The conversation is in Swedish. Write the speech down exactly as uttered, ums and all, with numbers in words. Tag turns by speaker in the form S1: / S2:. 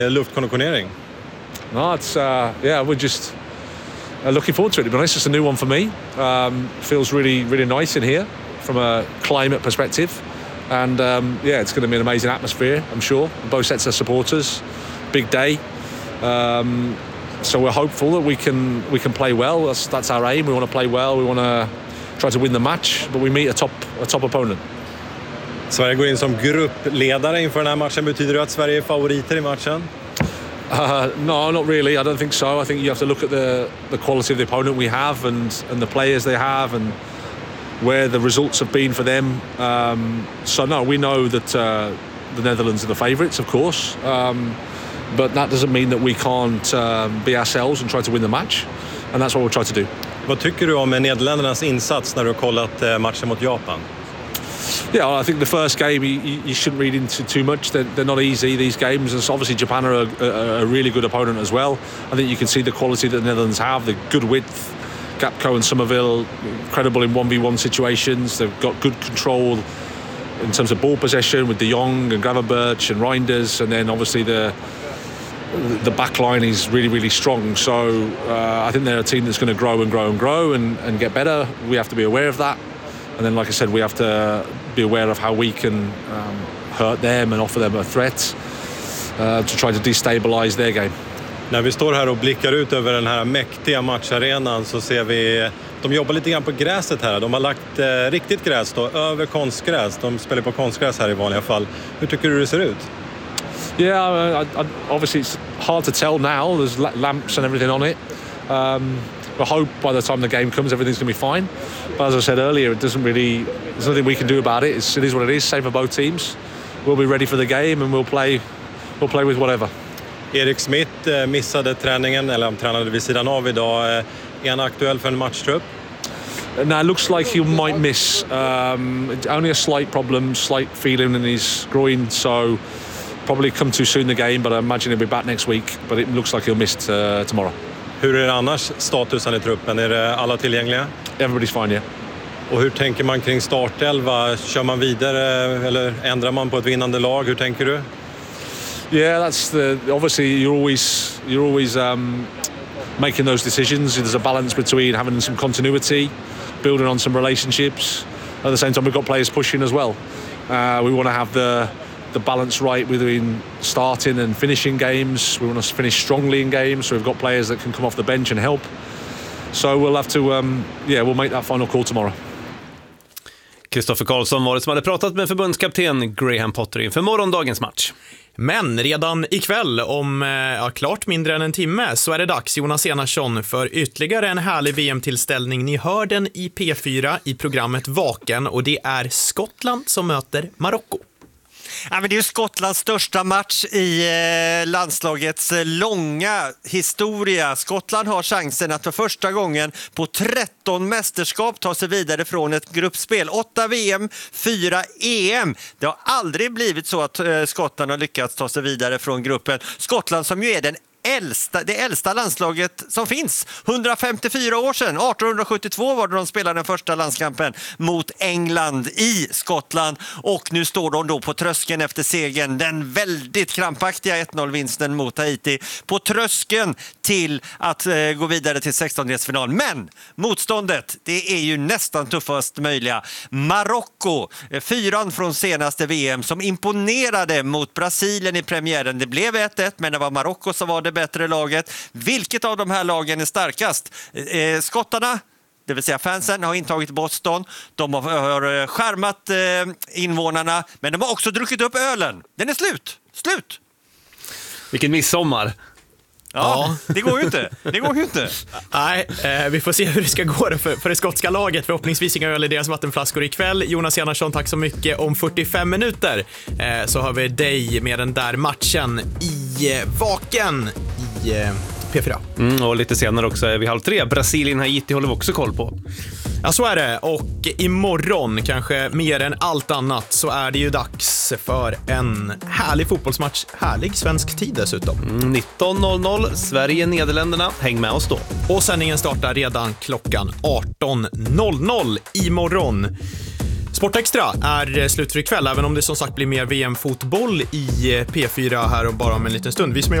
S1: Luftkonditionering?
S2: No, it's uh, yeah, we're just uh, looking forward to it. To be honest, it's a new one for me. Um, feels really, really nice in here from a climate perspective, and um, yeah, it's going to be an amazing atmosphere, I'm sure. Both sets of supporters, big day. Um, so we're hopeful that we can we can play well. That's that's our aim. We want to play well. We want to try to win the match, but we meet a top a top opponent.
S1: Sverige går in som gruppledare inför den här matchen. Betyder det att Sverige är favoriter i matchen?
S2: Uh, no, not really. I don't think so. I think you have to look at the the quality of the opponent we have and and the players they have and where the results have been for them. Um, so no, we know that uh, the Netherlands are the favourites, of course. Um, but that doesn't mean that we can't um, be ourselves and try to win the match. And that's what we'll try to do.
S1: Vad tycker du om Nederländernas insats när du har kollat matchen mot Japan?
S2: Yeah, I think the first game you, you shouldn't read into too much. They're, they're not easy, these games. And obviously Japan are a, a, a really good opponent as well. I think you can see the quality that the Netherlands have, the good width. Gapco and Somerville, credible in one v one situations. They've got good control in terms of ball possession with De Jong and Gravenberch and Reinders. And then obviously the the back line is really, really strong. So uh, I think they're a team that's going to grow and grow and grow and, and get better. We have to be aware of that. And then, like I said, we have to be aware of how we can um, hurt them and offer them a threat uh, to try to destabilize their game.
S1: När vi står här och blickar ut över den här mäktiga matcharenan så ser vi de jobbar lite grann på gräset här. De har lagt eh, riktigt gräs då, över konstgräs. De spelar på konstgräs här i vanliga fall. Hur tycker du det ser ut?
S2: Yeah, I, I, obviously it's hard to tell now. There's lamps and everything on it. Um, I hope by the time the game comes everything's going to be fine. But as I said earlier, it doesn't really. There's nothing we can do about it. It's, it is what it is. Same for both teams. We'll be ready for the game and we'll play. We'll play with whatever.
S1: Erik Smith eh, missade träningen, eller han tränade vid sidan av idag. Eh, är han aktuell för en matchtrupp?
S2: No, it looks like he might miss. Um, only a slight problem, slight feeling in his groin, so probably come too soon the game, but I imagine he'll be back next week. But it looks like he'll miss uh, tomorrow.
S1: Hur är det annars statusen i truppen? Är det alla tillgängliga?
S2: Everybody's fine, yeah.
S1: Och hur tänker man kring startelva? Kör man vidare eller ändrar man på ett vinnande lag? Hur tänker du?
S2: Yeah, that's the obviously you're always you're always um, making those decisions. There's a balance between having some continuity, building on some relationships. At the same time, we've got players pushing as well. Uh, we want to have the the balance right between starting and finishing games. We want to finish strongly in games, so we've got players that can come off the bench and help. So we'll have to, um, yeah, we'll make that final call tomorrow.
S3: Kristoffer Karlsson var det som hade pratat med förbundskapten Graham Potter inför morgondagens match.
S4: Men redan ikväll om ja, klart mindre än en timme så är det dags, Jonas Enarsson, för ytterligare en härlig V M-tillställning. Ni hör den i P fyra i programmet Vaken och det är Skottland som möter Marocko.
S5: Ja, men det är ju Skottlands största match i eh, landslagets eh, långa historia. Skottland har chansen att för första gången på tretton mästerskap ta sig vidare från ett gruppspel. åtta V M, fyra E M. Det har aldrig blivit så att eh, Skottland har lyckats ta sig vidare från gruppen. Skottland som ju är den Äldsta, det äldsta landslaget som finns. hundrafemtiofyra år sedan, arton sjuttiotvå var det de spelade den första landskampen mot England i Skottland. Och nu står de då på tröskeln efter segern, den väldigt krampaktiga ett noll-vinsten mot Haiti. På tröskeln till att eh, gå vidare till sextondelsfinal. Men motståndet, det är ju nästan tuffast möjliga. Marocko, eh, fyran från senaste V M som imponerade mot Brasilien i premiären. Det blev ett ett, men det var Marocko som var det bättre laget. Vilket av de här lagen är starkast? Eh, skottarna, det vill säga fansen, har intagit Boston. De har, har skärmat eh, invånarna, men de har också druckit upp ölen. Den är slut. Slut.
S3: Vilken midsommar.
S5: Ja, det går ju inte. Det går ju inte.
S4: Nej, eh, vi får se hur det ska gå för, för det skotska laget. Förhoppningsvis inga öl i deras vattenflaskor ikväll. Jonas Enarsson, tack så mycket. Om fyrtiofem minuter eh, så har vi dig med den där matchen i eh, Vaken i eh, P fyra.
S3: Mm, och lite senare också är vi halv tre. Brasilien Haiti håller vi också koll på.
S4: Ja, så är det. Och imorgon, kanske mer än allt annat, så är det ju dags för en härlig fotbollsmatch. Härlig svensk tid dessutom.
S3: Mm, nitton noll noll, Sverige-Nederländerna. Häng med oss då.
S4: Och sändningen startar redan klockan arton noll noll imorgon. Sportextra är slut för ikväll, även om det som sagt blir mer V M-fotboll i P fyra här och bara om en liten stund. Vi som är